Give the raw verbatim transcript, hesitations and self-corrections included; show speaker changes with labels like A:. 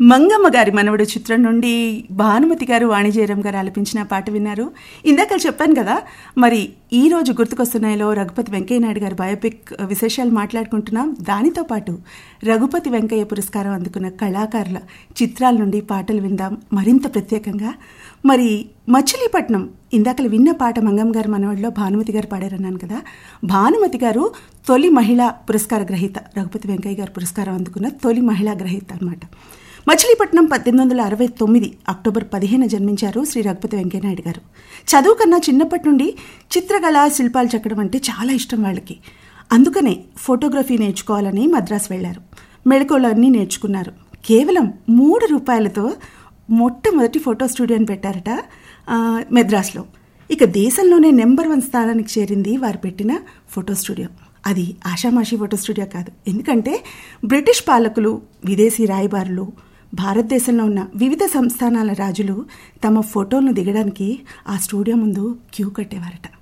A: మంగమ్మ గారి మనవడు చిత్రం నుండి భానుమతి గారు వాణిజయరాం గారు ఆలపించిన పాట విన్నారు. ఇందాక చెప్పాను కదా, మరి ఈ రోజు గుర్తుకొస్తున్నాయిలో రఘుపతి వెంకయ్య నాయుడు గారి బయోపిక్ విశేషాలు మాట్లాడుకుంటున్నాం. దానితో పాటు రఘుపతి వెంకయ్య పురస్కారం అందుకున్న కళాకారుల చిత్రాల నుండి పాటలు విందాం మరింత ప్రత్యేకంగా. మరి మచిలీపట్నం ఇందాకలు విన్న పాట మంగమ్మ గారి మనవడిలో భానుమతి గారు పాడారన్నాను కదా. భానుమతి గారు తొలి మహిళా పురస్కార గ్రహీత, రఘుపతి వెంకయ్య గారు పురస్కారం అందుకున్న తొలి మహిళా గ్రహీత అన్నమాట. మచిలీపట్నం పద్దెనిమిది వందల అరవై తొమ్మిది అక్టోబర్ పదిహేను జన్మించారు శ్రీ రఘుపతి వెంకయ్యనాయుడు గారు. చదువు కన్నా చిన్నప్పటి నుండి చిత్రకళ, శిల్పాలు చెక్కడం అంటే చాలా ఇష్టం వాళ్ళకి. అందుకనే ఫోటోగ్రఫీ నేర్చుకోవాలని మద్రాసు వెళ్లారు. మెళకువలన్నీ నేర్చుకున్నారు. కేవలం మూడు రూపాయలతో మొట్టమొదటి ఫోటో స్టూడియోని పెట్టారట మద్రాసులో. ఇక దేశంలోనే నెంబర్ వన్ స్థానానికి చేరింది వారు పెట్టిన ఫోటో స్టూడియో. అది ఆషామాషి ఫోటో స్టూడియో కాదు. ఎందుకంటే బ్రిటిష్ పాలకులు, విదేశీ రాయబారులు, భారతదేశంలో ఉన్న వివిధ సంస్థానాల రాజులు తమ ఫోటోలను దిగడానికి ఆ స్టూడియో ముందు క్యూ కట్టేవారట.